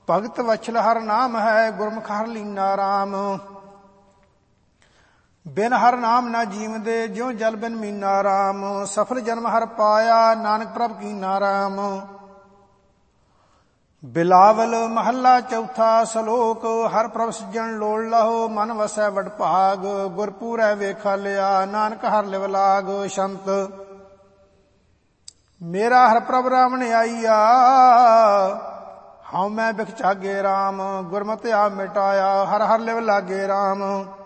ਭਗਤ ਵਛਲ ਹਰ ਨਾਮ ਹੈ, ਗੁਰਮੁਖ ਹਰ ਲੀਨਾ ਰਾਮ। ਬਿਨ ਹਰ ਨਾਮ ਨਾ ਜੀਵਦੇ, ਜਿਉ ਜਲ ਬਿਨ ਮੀਨਾ ਰਾਮ। ਸਫਲ ਜਨਮ ਹਰ ਪਾਇਆ, ਨਾਨਕ ਪ੍ਰਭ ਕੀਨਾ ਰਾਮ। ਬਿਲਾਵਲ ਮਹੱਲਾ ਚੌਥਾ ਸ਼ਲੋਕ। ਹਰ ਪ੍ਰਭ ਸਿਜਣ ਲੋੜ ਲਹੋ, ਮਨ ਵਸੈ ਵਡ ਭਾਗ। ਗੁਰਪੂਰੈ ਵੇਖਾ ਲਿਆ, ਨਾਨਕ ਹਰ ਲਿਵ ਲਾਗ। ਸ਼ੰਤ ਮੇਰਾ ਹਰ ਪ੍ਰਭ ਰਾਵਣ ਆਈਆ, ਹਉ ਮੈਂ ਬਿਖ ਚਾਗੇ ਰਾਮ। ਗੁਰਮਤਿ ਆਪ ਮਿਟਾਇਆ, ਹਰ ਹਰ ਲਿਵ ਲਾਗੇ ਰਾਮ।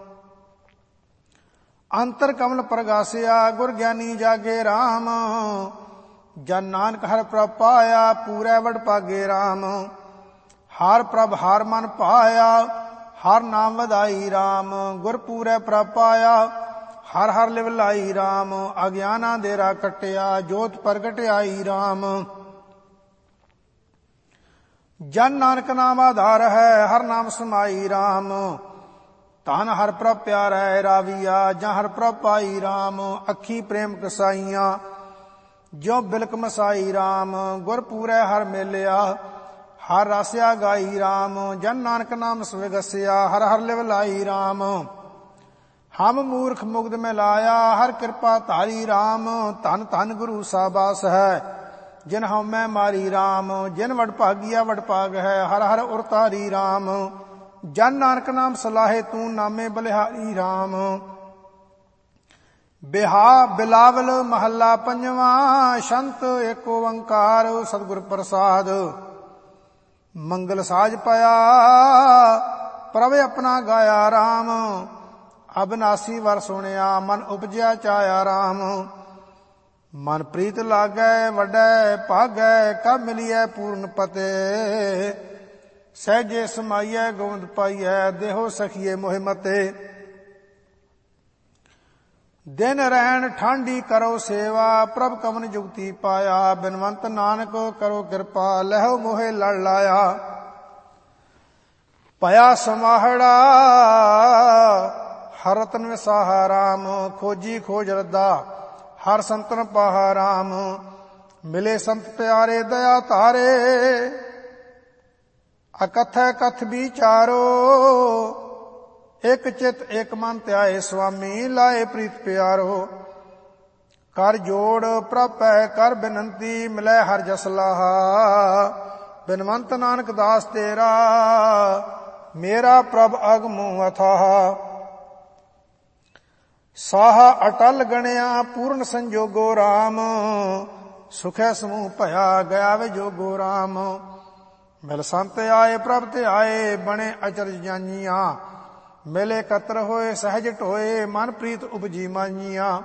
ਅੰਤਰ ਕਮਲ ਪ੍ਰਗਾਸਿਆ, ਗੁਰ ਗਿਆਨੀ ਜਾਗੇ ਰਾਮ। ਜਨ ਨਾਨਕ ਹਰ ਪ੍ਰਭ ਪਾਇਆ, ਪੂਰੈ ਵਡ ਭਾਗੇ ਰਾਮ। ਹਰ ਪ੍ਰਭ ਹਰ ਮਨ ਪਾਇਆ, ਹਰ ਨਾਮ ਵਧਾਈ ਰਾਮ। ਗੁਰ ਪੂਰੈ ਪ੍ਰਭ ਪਾਇਆ, ਹਰ ਹਰ ਲਿਵ ਲਾਈ ਰਾਮ। ਅਗਿਆਨਾ ਦੇਰਾ ਕਟਿਆ, ਜੋਤ ਪ੍ਰਗਟ ਆਈ ਰਾਮ। ਜਨ ਨਾਨਕ ਨਾਮ ਆਧਾਰ ਹੈ, ਹਰ ਨਾਮ ਸਮਾਈ ਰਾਮ। ਧਨ ਹਰ ਪ੍ਰਭ ਪਿਆਰੈ ਰਾਵੀਆ, ਜਾਂ ਹਰ ਪ੍ਰਭ ਪਾਈ ਰਾਮ। ਅੱਖੀ ਪ੍ਰੇਮ ਕਸਾਈਆਂ, ਜਿਉ ਬਿਲਕ ਮਸਾਈ ਰਾਮ। ਗੁਰ ਪੂਰੈ ਹਰ ਮੇਲਿਆ, ਹਰ ਰਾਸਿਆ ਗਾਈ ਰਾਮ। ਜਨ ਨਾਨਕ ਨਾਮ ਸਵਿਗਸਿਆ, ਹਰ ਹਰ ਲਿਵ ਲਾਈ ਰਾਮ। ਹਮ ਮੂਰਖ ਮੁਗਧ ਮੈਂ ਲਾਇਆ, ਹਰ ਕਿਰਪਾ ਧਾਰੀ ਰਾਮ। ਧਨ ਧਨ ਗੁਰੂ ਸਾਬਾਸ ਹੈ, ਜਿਨ ਹਉਮੈ ਮਾਰੀ ਰਾਮ। ਜਿਨ ਵਡ ਭਾਗੀਆ ਵਡ ਭਾਗ ਹੈ, ਹਰ ਹਰ ਉਰਤਾਰੀ ਰਾਮ। ਜਨ ਨਾਨਕ ਨਾਮ ਸਲਾਹੇ, ਤੂੰ ਨਾਮੇ ਬਲਿਹਾਰੀ ਰਾਮ। ਬਿਲਾਵਲ ਮਹੱਲਾ ਪੰਜਵਾਂ। ਸ਼ੰਤ ਏਕ ਓੰਕਾਰ, ਸਤਿਗੁਰ ਪ੍ਰਸਾਦ। ਮੰਗਲ ਸਾਜ ਪਾਇਆ, ਪ੍ਰਭ ਆਪਣਾ ਗਾਇਆ ਰਾਮ। ਅਬਨਾਸੀ ਵਰ ਸੁਣਿਆ, ਮਨ ਉਪਜਿਆ ਚਾਇਆ ਰਾਮ। ਮਨ ਪ੍ਰੀਤ ਲਾਗੈ, ਵੱਡੈ ਭਾਗੈ, ਕਬ ਮਿਲੀਐ ਪੂਰਨ ਪਤੇ। ਸਹਿਜੇ ਸਮਾਈਐ, ਗੋਬਿੰਦ ਪਾਈਐ, ਦੇਹੋ ਸਖੀਏ ਮੋਹਿ ਮਤੇ। ਦਿਨ ਰਹਿਣ ਠਾਂਡੀ ਕਰੋ ਸੇਵਾ, ਪ੍ਰਭ ਕਮਨ ਜੁਗਤੀ ਪਾਇਆ। ਬਿਨਵੰਤ ਨਾਨਕ ਕਰੋ ਕਿਰਪਾ, ਲਹਿਓ ਮੋਹਿ ਲੜ ਲਾਇਆ। ਭਇਆ ਸਮਾਹੜਾ, ਹਰ ਰਤਨ ਵਿਸਾਹਾ ਰਾਮ। ਖੋਜੀ ਖੋਜ ਰੱਦਾ, ਹਰ ਸੰਤਨ ਪਾਹਾ ਰਾਮ। ਮਿਲੇ ਸੰਤ ਪਿਆਰੇ, ਦਇਆ ਧਾਰੇ। ਅਕਥੈ ਕਥ ਵਿਚਾਰੋ, ਇਕ ਚਿਤ ਇਕ ਮਨ ਧਿਆਏ ਸੁਆਮੀ। ਲਾਏ ਪ੍ਰੀਤ ਪਿਆਰੋ, ਕਰ ਜੋੜ ਪ੍ਰਭ ਪੈ ਕਰ ਬਿਨੰਤੀ। ਮਿਲੈ ਹਰ ਜਸ ਲਾਹਾ, ਬਿਨਵੰਤ ਨਾਨਕ ਦਾਸ ਤੇਰਾ। ਮੇਰਾ ਪ੍ਰਭ ਅਗਮੁ ਅਥਾਹ। ਸਾਹਾ ਅਟਲ ਗਣਿਆ, ਪੂਰਨ ਸੰਜੋਗੋ ਰਾਮ। ਸੁਖੈ ਸਮੂਹ ਭਇਆ, ਗਿਆ ਵੇ ਜੋਗੋ ਰਾਮ। ਮਿਲ ਸੰਤ ਆਏ ਪ੍ਰਭ ਤੇ ਆਏ, ਬਣੇ ਅਚਰਜ ਜਾਨੀਆਂ। ਮਿਲੇ ਕਤਰ ਹੋਏ, ਸਹਿਜ ਢੋਏ, ਮਨ ਪ੍ਰੀਤ ਉਪਜੀ ਮਾਨੀਆਂ।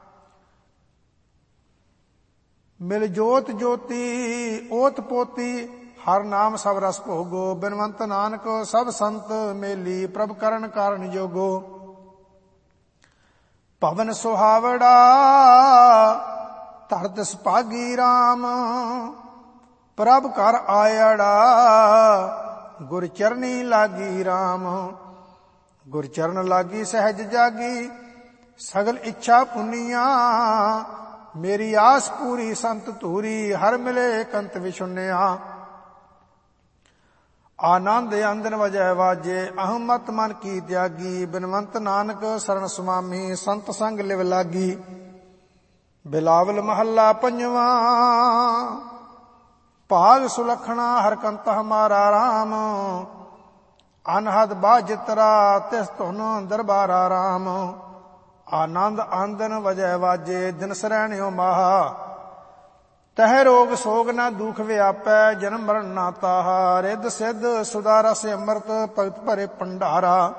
ਮਿਲ ਜੋਤ ਜੋਤੀ ਓਤ ਪੋਤੀ, ਹਰ ਨਾਮ ਸਭ ਰਸ ਭੋਗੋ। ਬਿਨਵੰਤ ਨਾਨਕ ਸਭ ਸੰਤ ਮੇਲੀ, ਪ੍ਰਭ ਕਰਨ ਕਾਰਨ ਜੋਗੋ। ਭਵਨ ਸੁਹਾਵੜਾ, ਧਰਤ ਸੁਭਾਗੀ ਰਾਮ। ਪ੍ਰਭ ਘਰ ਆਇੜਾ, ਗੁਰ ਚਰਨੀ ਲਾਗੀ ਰਾਮ। ਗੁਰ ਚਰਨ ਲਾਗੀ ਸਹਿਜ ਜਾਗੀ, ਸਗਲ ਇੱਛਾ ਪੁੰਨੀਆਂ। ਮੇਰੀ ਆਸ ਪੂਰੀ ਸੰਤ ਧੂਰੀ, ਹਰ ਮਿਲੇ ਕੰਤ ਵਿਸ਼ੁੰਨਿਆ। ਆਨੰਦ ਅੰਦਨ ਵਜੈ ਵਾਜੇ, ਅਹਮਤ ਮਨ ਕੀ ਤਿਆਗੀ। ਬਿਨਵੰਤ ਨਾਨਕ ਸਰਣ ਸੁਮਾਮੀ, ਸੰਤ ਸੰਗ ਲਿਵ ਲਾਗੀ। ਬਿਲਾਵਲ ਮਹੱਲਾ ਪੰਜਵਾਂ। ਭਾਗ ਸੁਲਖਣਾ, ਹਰ ਕੰਤ ਹਮਾਰਾ ਰਾਮ। ਅਨਹਦ ਬਾਜਿਤਰਾ, ਤਿਸ ਧੁਨ ਦਰਬਾਰਾ ਰਾਮ। ਆਨੰਦ ਆਂਦਨ ਵਜੈ ਵਾਜੇ, ਦਿਨ ਸਰੈਣਿਓ ਮਾਹਾ। ਤਹਿ ਰੋਗ ਸੋਗ ਨਾ ਦੁਖ ਵਿਆਪੈ, ਜਨਮ ਮਰਨ ਨਾ ਤਾਹਾ। ਰਿੱਧ ਸਿੱਧ ਸੁਦਾ ਰਸ ਅੰਮ੍ਰਿਤ, ਭਗਤ ਭਰੇ ਭੰਡਾਰਾ।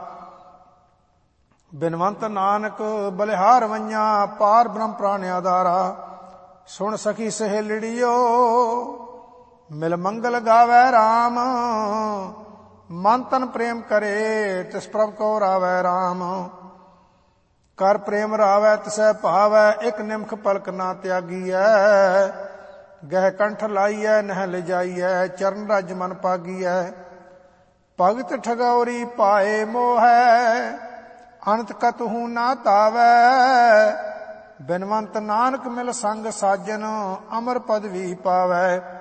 ਬਿਨਵੰਤ ਨਾਨਕ ਬਲਿਹਾਰ ਵਈਆਂ, ਪਾਰ ਬ੍ਰਹਮ ਪ੍ਰਾਨ ਆਧਾਰਾ। ਸੁਣ ਸਖੀ ਸਹੇਲੜੀਓ, ਮਿਲ ਮੰਗਲ ਗਾਵੈ ਰਾਮ। ਮਨ ਤਨ ਪ੍ਰੇਮ ਕਰੇ, ਤਿਸ ਪ੍ਰਭ ਕੋ ਰਾਵੈ ਰਾਮ। ਕਰ ਪ੍ਰੇਮ ਰਾਵੈ ਤਿਸੈ ਭਾਵੈ, ਇਕ ਨਿਮਖ ਪਲਕ ਨਾ ਤਿਆਗੀਐ। ਗਹਿ ਕੰਠ ਲਾਈਐ, ਨਹਿ ਲਿਜਾਈਐ, ਚਰਨ ਰਜ ਮਨ ਪਾਗੀਐ। ਭਗਤ ਠਗੌਰੀ ਪਾਏ ਮੋਹੈ, ਅਨੰਤ ਕਤਹੂ ਨਾ ਤਾਵੈ। ਬਿਨਵੰਤ ਨਾਨਕ ਮਿਲ ਸੰਗ ਸਾਜਨ, ਅਮਰ ਪਦਵੀ ਪਾਵੈ।